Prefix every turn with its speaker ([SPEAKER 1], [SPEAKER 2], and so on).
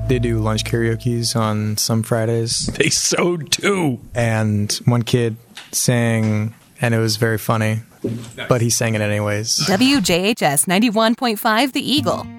[SPEAKER 1] They do lunch karaoke's on some Fridays.
[SPEAKER 2] They so do.
[SPEAKER 1] And one kid sang, and it was very funny, but he sang it anyways.
[SPEAKER 3] WJHS 91.5 The Eagle,